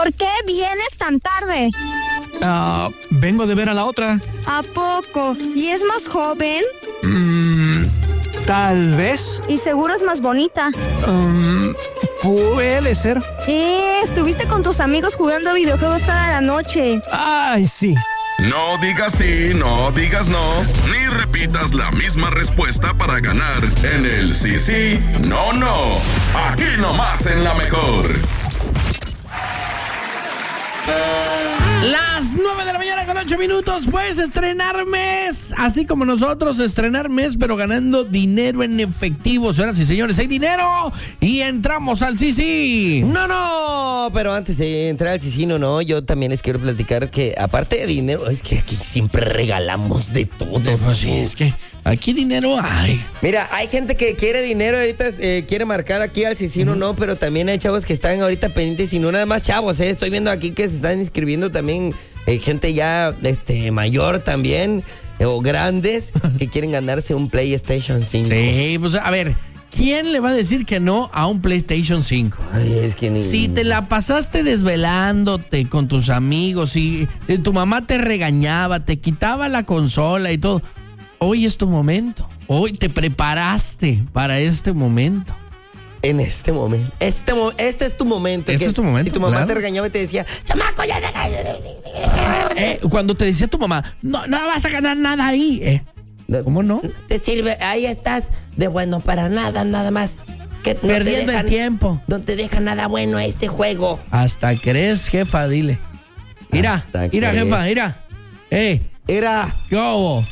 ¿Por qué vienes tan tarde? Vengo de ver a la otra. ¿A poco? ¿Y es más joven? Tal vez. Y seguro es más bonita. Puede ser. Estuviste con tus amigos jugando videojuegos toda la noche. Ay, sí. No digas sí, no digas no, ni repitas la misma respuesta para ganar en el sí, sí, no, no. Aquí nomás en La Mejor. Las 9 de la mañana con 8 minutos. Puedes estrenar mes, así como nosotros, estrenar mes, pero ganando dinero en efectivo. Señoras y señores, hay dinero y entramos al sí, sí. No, pero antes de entrar al sí, sí, no, no, yo también les quiero platicar que aparte de dinero, es que aquí siempre regalamos de todo. Pues sí, es que aquí dinero hay. Mira, hay gente que quiere dinero ahorita, quiere marcar aquí al sí, sí, no, no, pero también hay chavos que están ahorita pendientes y no nada más chavos, estoy viendo aquí que se están inscribiendo también gente ya mayor también, o grandes, que quieren ganarse un PlayStation 5. Sí, pues a ver, ¿quién le va a decir que no a un PlayStation 5? Ay, es que Si te la pasaste desvelándote con tus amigos y tu mamá te regañaba, te quitaba la consola y todo, hoy es tu momento. Hoy te preparaste para este momento. En este momento. Este es tu momento. Este es tu momento. Si tu mamá claro. te regañaba y te decía, chamaco, ya deja. Cuando te decía tu mamá, no vas a ganar nada ahí. ¿Cómo no? Te sirve, ahí estás de bueno para nada, nada más. Que no perdiendo el tiempo. No te deja nada bueno este juego. Hasta crees, jefa, dile. Mira, jefa, mira. Mira. ¿Qué hubo?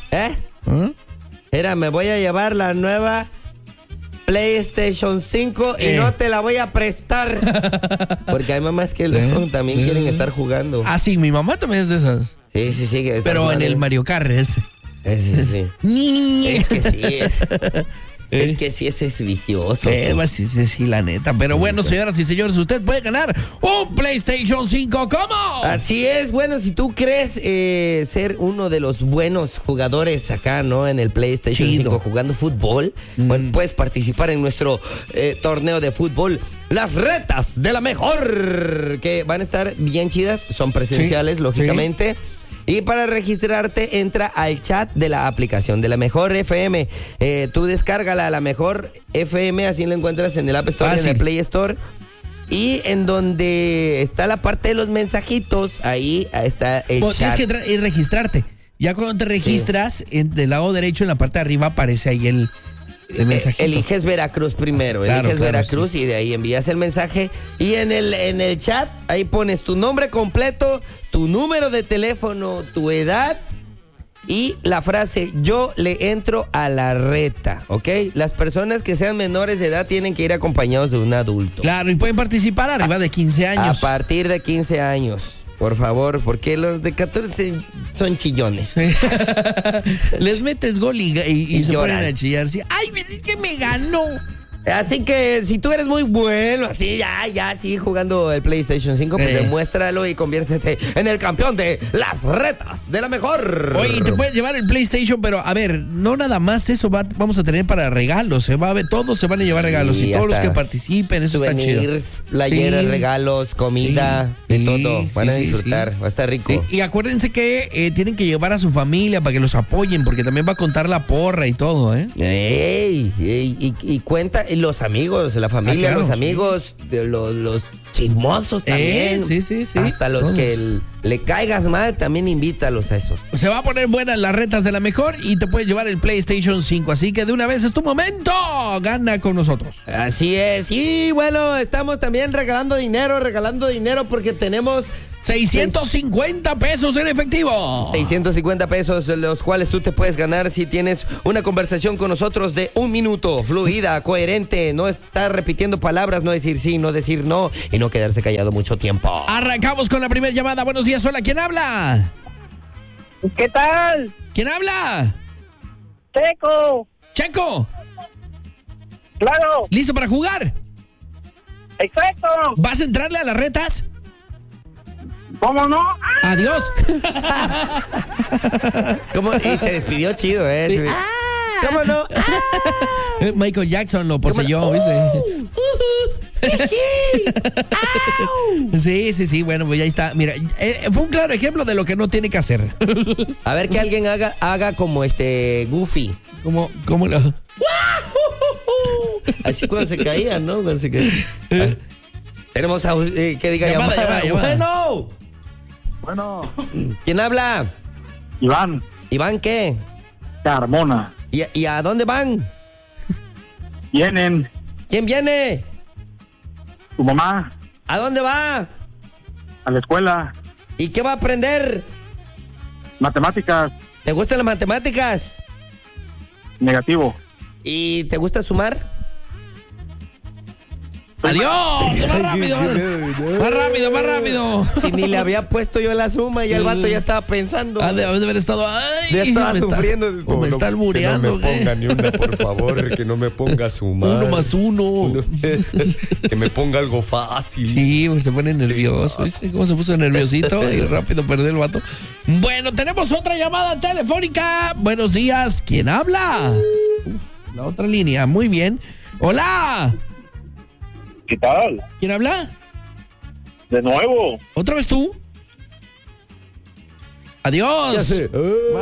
Mira, me voy a llevar la nueva PlayStation 5 y no te la voy a prestar. Porque hay mamás que luego también quieren estar jugando. Ah, sí, mi mamá también es de esas. Sí. Pero en el Mario Kart ese. Sí. Es que sí. Es que sí, ese es vicioso. Sí, la neta. Pero bueno, señoras y señores, usted puede ganar un PlayStation 5. ¿Cómo? Así es. Bueno, si tú crees ser uno de los buenos jugadores acá, ¿no? En el PlayStation 5 jugando fútbol, bueno, puedes participar en nuestro torneo de fútbol. Las retas de La Mejor, que van a estar bien chidas. Son presenciales, lógicamente. Sí. Y para registrarte, entra al chat de la aplicación de La Mejor FM. Tú descárgala, La Mejor FM, así lo encuentras en el App Store, en el Play Store. Y en donde está la parte de los mensajitos, ahí está el chat. Tienes que entrar y registrarte. Ya cuando te registras, del lado derecho, en la parte de arriba, aparece ahí el mensajito. Eliges Veracruz primero, eliges Veracruz y de ahí envías el mensaje. Y en el chat, ahí pones tu nombre completo, tu número de teléfono, tu edad y la frase, yo le entro a la reta, ¿ok? Las personas que sean menores de edad tienen que ir acompañados de un adulto. Claro, y pueden participar arriba de 15 años. A partir de 15 años. Por favor, porque los de 14 son chillones. Sí. Les metes gol y se ponen a chillar. ¿Sí? ¡Ay, es que me ganó! Así que si tú eres muy bueno, así ya, sí, jugando el PlayStation 5, pues demuéstralo y conviértete en el campeón de las retas de La Mejor. Oye, te puedes llevar el PlayStation, pero a ver, no nada más eso vamos a tener para regalos. Va a haber, todos se van a llevar regalos y todos los que participen, eso está chido. Playeras, regalos, comida, de todo. Van a disfrutar, va a estar rico. Sí. Y acuérdense que tienen que llevar a su familia para que los apoyen, porque también va a contar la porra y todo, Y cuenta los amigos, la familia, los amigos, los chismosos también. Sí. Hasta los todos. Que le caigas mal, también invítalos a esos. Se va a poner buenas las retas de La Mejor y te puedes llevar el PlayStation 5. Así que de una vez es tu momento. Gana con nosotros. Así es. Y bueno, estamos también regalando dinero porque tenemos 650 pesos en efectivo. 650 pesos, los cuales tú te puedes ganar si tienes una conversación con nosotros de 1 minuto, fluida, coherente, no estar repitiendo palabras, no decir sí, no decir no y no quedarse callado mucho tiempo. Arrancamos con la primera llamada. Buenos días, hola, ¿quién habla? ¿Qué tal? ¿Quién habla? Checo. Claro. ¿Listo para jugar? Exacto. ¿Vas a entrarle a las retas? ¿Cómo no? Adiós. ¿Cómo? Y se despidió chido, ¿Cómo no? Michael Jackson lo poseyó, ¿viste? Sí, bueno, pues ya está. Mira, fue un claro ejemplo de lo que no tiene que hacer. A ver que alguien haga como Goofy. ¿Cómo lo...? Así cuando se caía, ¿no? Cuando se caía. Tenemos que diga llamada. Bueno. ¿Quién habla? Iván. ¿Iván qué? Carmona. ¿Y a dónde van? Vienen. ¿Quién viene? Tu mamá. ¿A dónde va? A la escuela. ¿Y qué va a aprender? Matemáticas. ¿Te gustan las matemáticas? Negativo. ¿Y te gusta sumar? ¡Adiós! ¡Más rápido! Si ni le había puesto yo la suma y el vato ya estaba pensando. De haber estado... ¡Ay! Ya estaba sufriendo. Me está albureando. Que no me ponga ni una, por favor. Que no me ponga a sumar. 1 más 1. Que me ponga algo fácil. Sí, pues se pone nervioso. ¿Viste cómo se puso nerviosito? Y rápido perdió el vato. Bueno, tenemos otra llamada telefónica. Buenos días. ¿Quién habla? La otra línea. Muy bien. ¡Hola! ¿Qué tal? ¿Quién habla? De nuevo. ¿Otra vez tú? Adiós. Ya sé.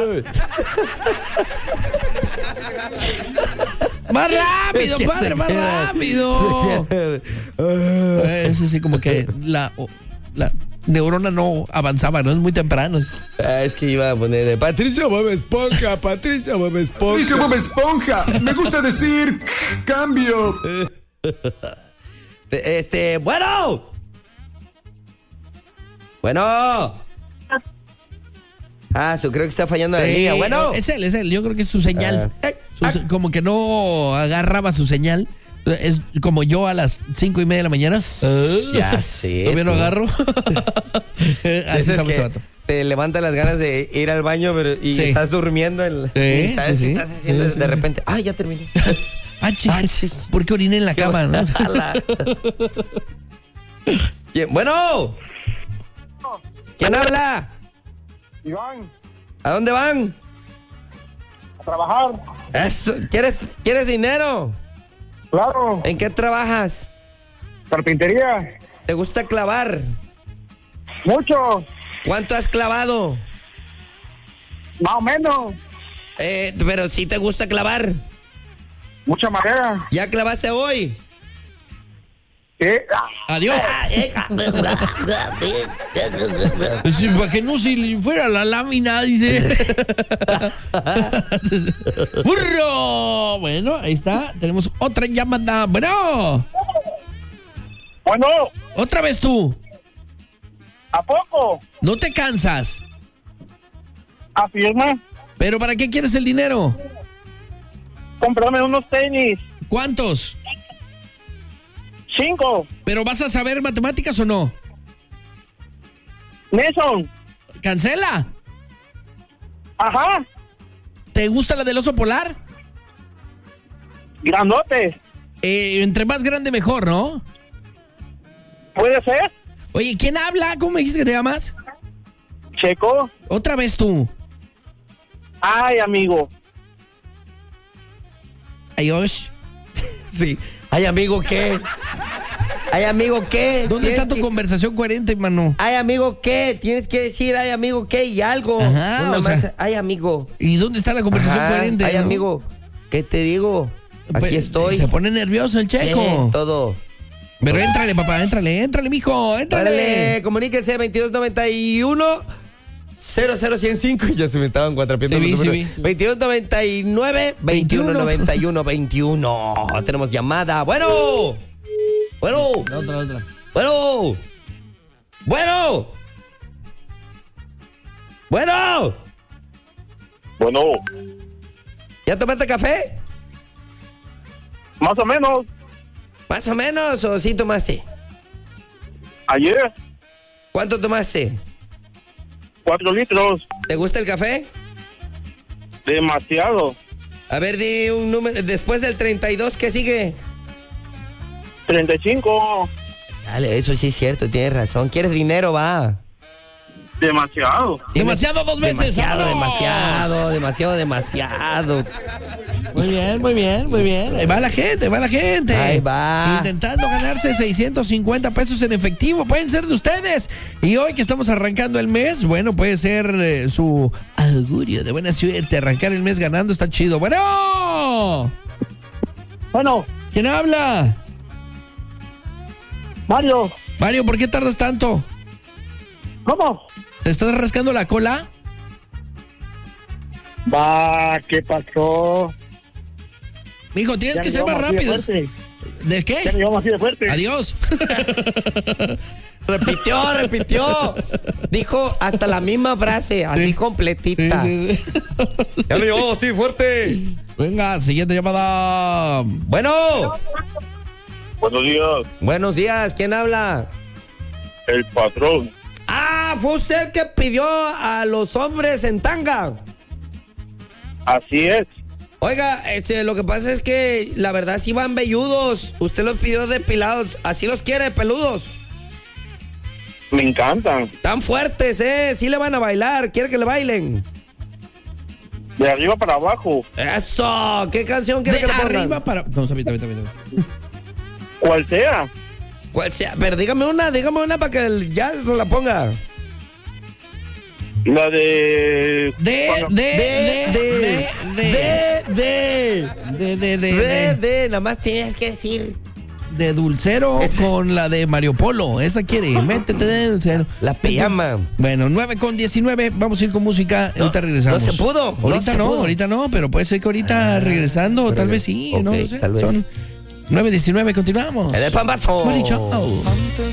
Más rápido, Es que padre, se más queda. rápido. Sí, como que la neurona no avanzaba, ¿no? Es muy temprano. Es que iba a poner Patricia Bob Esponja. Me gusta decir cambio. Bueno. Creo que está fallando la línea. Bueno. Es él. Yo creo que es su señal. Como que no agarraba su señal. Es como yo a las 5:30 de la mañana. Ya sé. Todavía no agarro. Así estamos este vato. Te levanta las ganas de ir al baño y Sí. estás durmiendo. Y sabes qué estás haciendo de repente. Ya terminé. ¿Por qué oriné en la cama, no? Bueno. ¿Quién habla? Iván. ¿A dónde van? A trabajar. Eso. ¿Quieres dinero? Claro. ¿En qué trabajas? Carpintería. ¿Te gusta clavar? Mucho. ¿Cuánto has clavado? Más o menos. Pero sí te gusta clavar. Mucha madera. ¿Ya clavaste hoy? Adiós. Para que no se fuera la lámina, dice. ¡Burro! Bueno, ahí está. Tenemos otra llamada. Bueno. Otra vez tú. ¿A poco? ¿No te cansas? ¿Afirma? ¿Pero para qué quieres el dinero? Comprarme unos tenis. ¿Cuántos? 5. ¿Pero vas a saber matemáticas o no? Nelson. ¿Cancela? Ajá. ¿Te gusta la del oso polar? Grandote. Entre más grande mejor, ¿no? ¿Puede ser? Oye, ¿quién habla? ¿Cómo me dijiste que te llamas? Checo. Otra vez tú. Ay, amigo. Adiós. Sí. Ay, amigo, ¿qué? Ay, amigo, ¿qué? ¿Dónde está tu conversación coherente, mano? Ay, amigo, ¿qué? Tienes que decir, ay, amigo, ¿qué? Y algo. Ajá, No, o nomás, sea, ay, amigo. ¿Y dónde está la conversación coherente? Ay, ¿no? amigo, ¿qué te digo? Aquí Pues, estoy. Se pone nervioso el Checo. Todo. Pero éntrale, papá, éntrale, mijo, éntrale. Dale, comuníquese 2291 00105. Ya se me estaban cuatrapiando Sí, los vi, números. sí, vi. 2299 2191 21. Tenemos llamada. Bueno. La otra. Bueno. ¿Ya tomaste café? Más o menos. ¿Más o menos o sí tomaste? Ayer. ¿Cuánto tomaste? 4 litros. ¿Te gusta el café? Demasiado. A ver, di un número. Después del 32, ¿qué sigue? 35. Dale, eso sí es cierto, tienes razón. ¿Quieres dinero, va? Demasiado. Demasiado 2 veces. Demasiado, ¡vámonos! demasiado. Muy bien, muy bien, muy bien. Ahí va la gente, ahí va la gente. Ahí va. Intentando ganarse 650 pesos en efectivo. Pueden ser de ustedes. Y hoy que estamos arrancando el mes, bueno, puede ser su augurio de buena suerte. Arrancar el mes ganando está chido. Bueno. Bueno, ¿Quién habla? Mario, Mario, ¿por qué tardas tanto? ¿cómo? ¿Te estás rascando la cola? Va, ¿qué pasó? Mijo, tienes Ya que me ser más llevamos así de rápido. fuerte. ¿De qué? Ya me llevamos así de fuerte. Adiós. Repitió. Dijo hasta la misma frase, así completita. Ya lo llevamos así fuerte. Venga, siguiente llamada. Bueno, Buenos días, buenos días, ¿quién habla? el patrón. Ah, fue usted el que pidió a los hombres en tanga. Así es. Oiga, lo que pasa es que la verdad sí van velludos. Usted los pidió depilados, así los quiere, peludos. Me encantan. Tan fuertes, sí le van a bailar, quiere que le bailen. De arriba para abajo. Eso, ¿qué canción quiere De que le pongan? arriba para... No, está bien. Cual sea. ¿Cuál sea? Pero dígame una para que ya se la ponga. La de... Nada más tienes que decir. De Dulcero con la de Mario Polo. Esa quiere. Métete de Dulcero. La pijama. Bueno, 9:19. Vamos a ir con música. Ahorita regresamos. no se pudo. Ahorita no, pero puede ser que ahorita regresando, tal vez sí. ok, No sé. tal vez. Son 9:19. Continuamos. El pambazo. Mari, chao.